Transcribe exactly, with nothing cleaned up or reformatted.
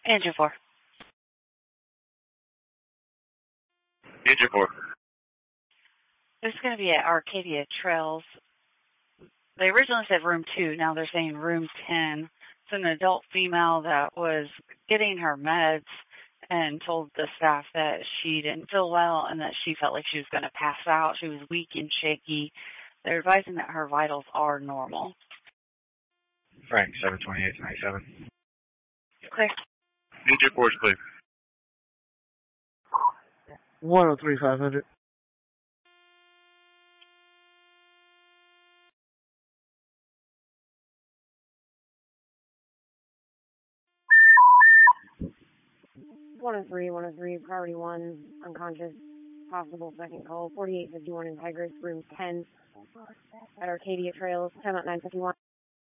Engine four. Engine four. This is going to be at Arcadia Trails. They originally said room two. Now they're saying room ten. It's an adult female that was getting her meds and told the staff that she didn't feel well and that she felt like she was going to pass out. She was weak and shaky. They're advising that her vitals are normal. Frank, seven twenty-eight ninety-seven. Clear. Engine four is clear. one oh three five hundred. one oh three, one oh three, priority one, unconscious, possible second call, forty-eight fifty-one in Tigris, room ten, at Arcadia Trails, time out nine fifty-one.